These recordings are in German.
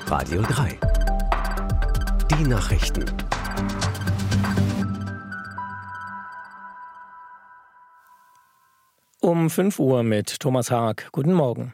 Radio 3. Die Nachrichten. Um 5 Uhr mit Thomas Haag. Guten Morgen.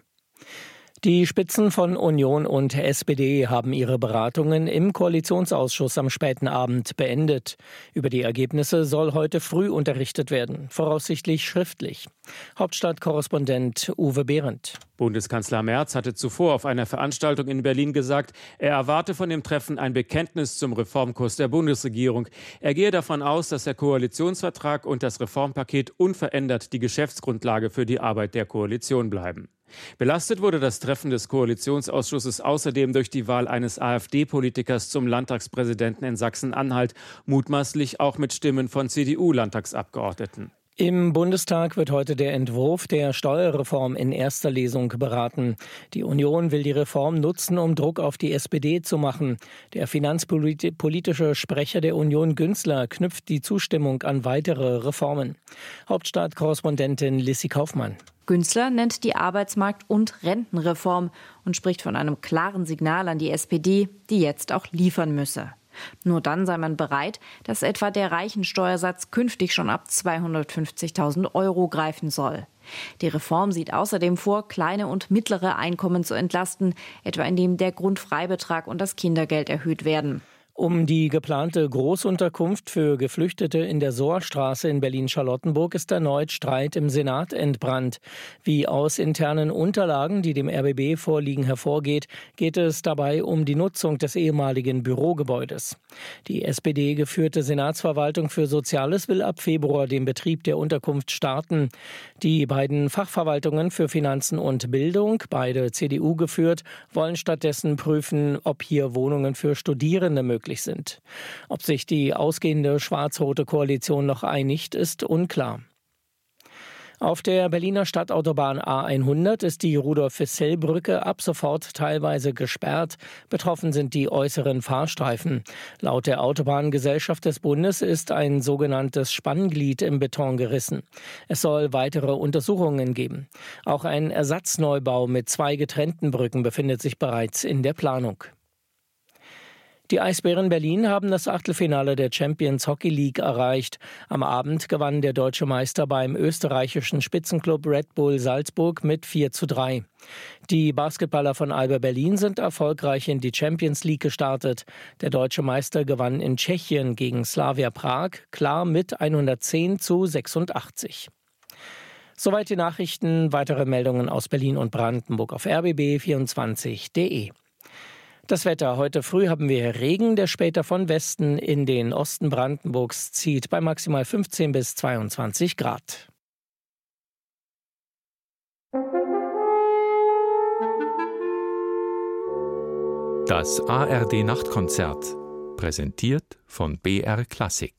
Die Spitzen von Union und SPD haben ihre Beratungen im Koalitionsausschuss am späten Abend beendet. Über die Ergebnisse soll heute früh unterrichtet werden, voraussichtlich schriftlich. Hauptstadtkorrespondent Uwe Behrendt. Bundeskanzler Merz hatte zuvor auf einer Veranstaltung in Berlin gesagt, er erwarte von dem Treffen ein Bekenntnis zum Reformkurs der Bundesregierung. Er gehe davon aus, dass der Koalitionsvertrag und das Reformpaket unverändert die Geschäftsgrundlage für die Arbeit der Koalition bleiben. Belastet wurde das Treffen des Koalitionsausschusses außerdem durch die Wahl eines AfD-Politikers zum Landtagspräsidenten in Sachsen-Anhalt, mutmaßlich auch mit Stimmen von CDU-Landtagsabgeordneten. Im Bundestag wird heute der Entwurf der Steuerreform in erster Lesung beraten. Die Union will die Reform nutzen, um Druck auf die SPD zu machen. Der finanzpolitische Sprecher der Union, Günzler, knüpft die Zustimmung an weitere Reformen. Hauptstadtkorrespondentin Lissi Kaufmann. Günzler nennt die Arbeitsmarkt- und Rentenreform und spricht von einem klaren Signal an die SPD, die jetzt auch liefern müsse. Nur dann sei man bereit, dass etwa der Reichensteuersatz künftig schon ab 250.000 € greifen soll. Die Reform sieht außerdem vor, kleine und mittlere Einkommen zu entlasten, etwa indem der Grundfreibetrag und das Kindergeld erhöht werden. Um die geplante Großunterkunft für Geflüchtete in der Sohrstraße in Berlin-Charlottenburg ist erneut Streit im Senat entbrannt. Wie aus internen Unterlagen, die dem RBB vorliegen, hervorgeht, geht es dabei um die Nutzung des ehemaligen Bürogebäudes. Die SPD-geführte Senatsverwaltung für Soziales will ab Februar den Betrieb der Unterkunft starten. Die beiden Fachverwaltungen für Finanzen und Bildung, beide CDU geführt, wollen stattdessen prüfen, ob hier Wohnungen für Studierende möglich sind. Ob sich die ausgehende schwarz-rote Koalition noch einigt, ist unklar. Auf der Berliner Stadtautobahn A100 ist die Rudolf-Wissell-Brücke ab sofort teilweise gesperrt. Betroffen sind die äußeren Fahrstreifen. Laut der Autobahngesellschaft des Bundes ist ein sogenanntes Spannglied im Beton gerissen. Es soll weitere Untersuchungen geben. Auch ein Ersatzneubau mit 2 getrennten Brücken befindet sich bereits in der Planung. Die Eisbären Berlin haben das Achtelfinale der Champions Hockey League erreicht. Am Abend gewann der deutsche Meister beim österreichischen Spitzenklub Red Bull Salzburg mit 4:3. Die Basketballer von Alba Berlin sind erfolgreich in die Champions League gestartet. Der deutsche Meister gewann in Tschechien gegen Slavia Prag klar mit 110:86. Soweit die Nachrichten. Weitere Meldungen aus Berlin und Brandenburg auf rbb24.de. Das Wetter. Heute früh haben wir Regen, der später von Westen in den Osten Brandenburgs zieht, bei maximal 15 bis 22 Grad. Das ARD-Nachtkonzert, präsentiert von BR Klassik.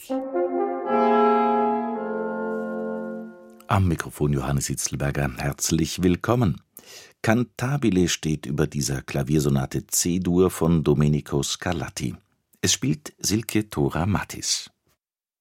Am Mikrofon Johannes Hitzlberger. Herzlich willkommen. Cantabile steht über dieser Klaviersonate C-Dur von Domenico Scarlatti. Es spielt Silke Thora Mattis.